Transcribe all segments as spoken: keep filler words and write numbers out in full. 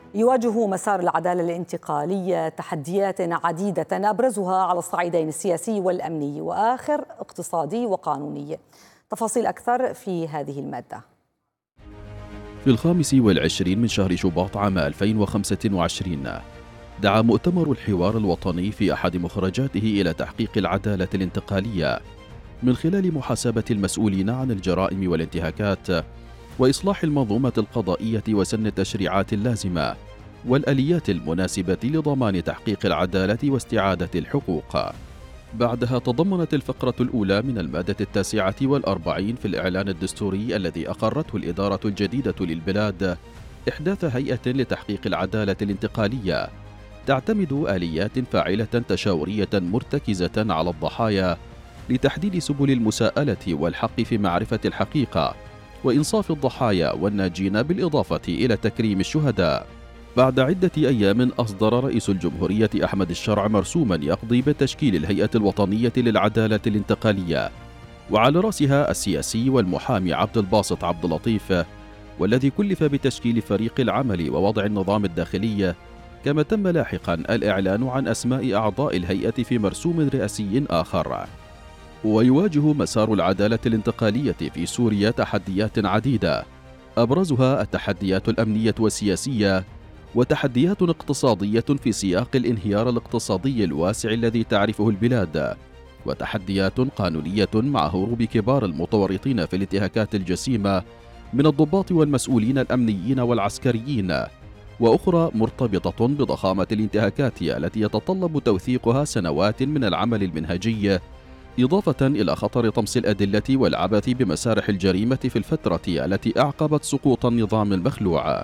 يواجه مسار العدالة الانتقالية تحديات عديدة أبرزها على الصعيدين السياسي والأمني وآخر اقتصادي وقانوني. تفاصيل أكثر في هذه المادة. في الخامس والعشرين من شهر شباط عام ألفين وخمسة وعشرين دعا مؤتمر الحوار الوطني في أحد مخرجاته إلى تحقيق العدالة الانتقالية من خلال محاسبة المسؤولين عن الجرائم والانتهاكات وإصلاح المنظومة القضائية وسن التشريعات اللازمة والآليات المناسبة لضمان تحقيق العدالة واستعادة الحقوق. بعدها تضمنت الفقرة الأولى من المادة التاسعة والأربعين في الإعلان الدستوري الذي أقرته الإدارة الجديدة للبلاد إحداث هيئة لتحقيق العدالة الانتقالية تعتمد آليات فاعلة تشاورية مرتكزة على الضحايا لتحديد سبل المساءلة والحق في معرفة الحقيقة وإنصاف الضحايا والناجين بالإضافة إلى تكريم الشهداء. بعد عدة أيام أصدر رئيس الجمهورية أحمد الشرع مرسوما يقضي بتشكيل الهيئة الوطنية للعدالة الانتقالية وعلى رأسها السياسي والمحامي عبد الباسط عبد اللطيف، والذي كلف بتشكيل فريق العمل ووضع النظام الداخلي، كما تم لاحقا الإعلان عن أسماء أعضاء الهيئة في مرسوم رئاسي آخر. ويواجه مسار العدالة الانتقالية في سوريا تحديات عديدة أبرزها التحديات الأمنية والسياسية وتحديات اقتصادية في سياق الانهيار الاقتصادي الواسع الذي تعرفه البلاد، وتحديات قانونية مع هروب كبار المتورطين في الانتهاكات الجسيمة من الضباط والمسؤولين الأمنيين والعسكريين، وأخرى مرتبطة بضخامة الانتهاكات التي يتطلب توثيقها سنوات من العمل المنهجي، إضافة إلى خطر طمس الأدلة والعبث بمسارح الجريمة في الفترة التي أعقبت سقوط النظام المخلوع.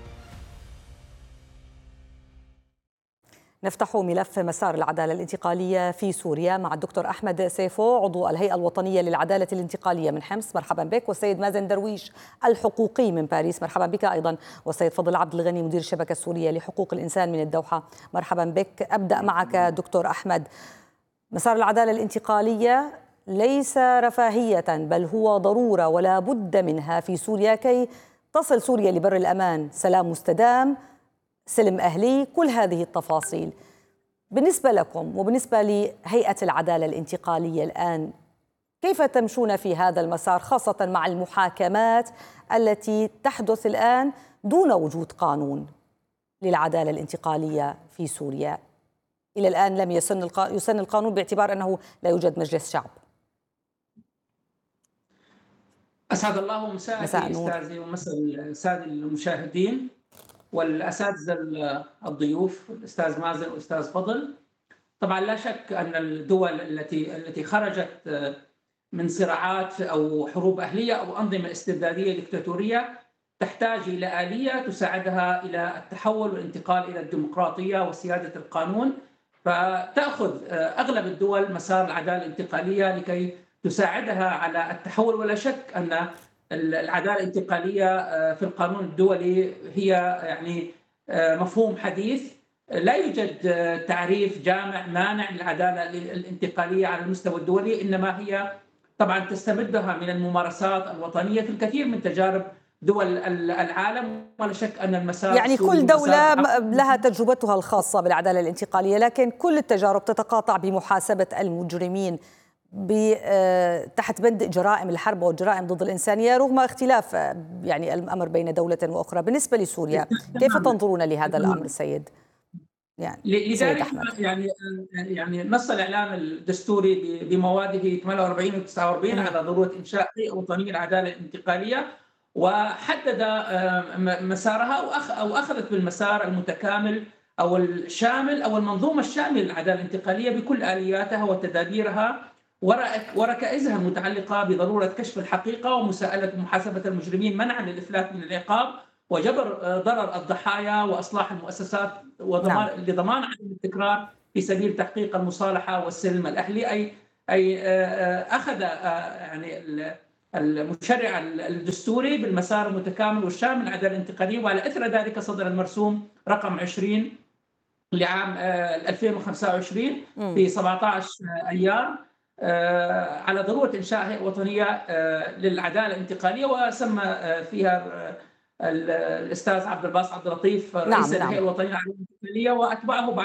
نفتح ملف مسار العدالة الانتقالية في سوريا مع الدكتور أحمد سيفو عضو الهيئة الوطنية للعدالة الانتقالية من حمص، مرحبا بك، والسيد مازن درويش الحقوقي من باريس، مرحبا بك أيضا، والسيد فضل عبد الغني مدير الشبكة السورية لحقوق الإنسان من الدوحة، مرحبا بك. أبدأ معك دكتور أحمد. مسار العدالة الانتقالية ليس رفاهية بل هو ضرورة ولا بد منها في سوريا كي تصل سوريا لبر الأمان، سلام مستدام، سلم أهلي، كل هذه التفاصيل. بالنسبة لكم وبالنسبة لهيئة العدالة الانتقالية الآن، كيف تمشون في هذا المسار خاصة مع المحاكمات التي تحدث الآن دون وجود قانون للعدالة الانتقالية في سوريا؟ إلى الآن لم يسن يسن القانون باعتبار أنه لا يوجد مجلس شعب. أسعد الله مساءك أستاذي ومساء السادة المشاهدين والأساتذة الضيوف الأستاذ مازن والأستاذ فضل. طبعا لا شك أن الدول التي التي خرجت من صراعات أو حروب أهلية أو أنظمة استبدادية دكتاتورية تحتاج إلى آلية تساعدها إلى التحول والانتقال إلى الديمقراطية وسيادة القانون، فتأخذ أغلب الدول مسار العدالة الانتقالية لكي تساعدها على التحول. ولا شك أن العدالة الانتقالية في القانون الدولي هي يعني مفهوم حديث، لا يوجد تعريف جامع مانع للعدالة الانتقالية على المستوى الدولي، إنما هي طبعا تستمدها من الممارسات الوطنية في الكثير من تجارب دول العالم. ولا شك أن المسار يعني كل دولة لها تجربتها الخاصة بالعدالة الانتقالية، لكن كل التجارب تتقاطع بمحاسبة المجرمين تحت بند جرائم الحرب والجرائم ضد الإنسانية رغم اختلاف يعني الأمر بين دولة وأخرى. بالنسبة لسوريا كيف تنظرون لهذا الأمر سيد؟ يعني لذلك يعني يعني نص الإعلان الدستوري بمواده ثمانية وأربعين و تسعة وأربعين على ضرورة إنشاء هيئة وطنية للعدالة الانتقالية، وحدد مسارها أو أخذت بالمسار المتكامل أو الشامل أو المنظومة الشاملة للعدالة الانتقالية بكل آلياتها وتدابيرها وركائزها المتعلقة بضرورة كشف الحقيقة ومساءلة ومحاسبة المجرمين منعا للإفلات من العقاب وجبر ضرر الضحايا وإصلاح المؤسسات وضمان نعم. لضمان عدم التكرار في سبيل تحقيق المصالحة والسلم الأهلي. أي أي أخذ يعني المشرع الدستوري بالمسار المتكامل والشامل للعدالة الانتقالية، وعلى إثر ذلك صدر المرسوم رقم عشرين لعام ألفين وخمسة وعشرين في سبعة عشر أيار على ضرورة إنشاء هيئة وطنية للعدالة الانتقالية، وسمى فيها الأستاذ عبد الباسط عبد اللطيف رئيس نعم الهيئة نعم الوطنية للعدالة الانتقالية، وأتبعه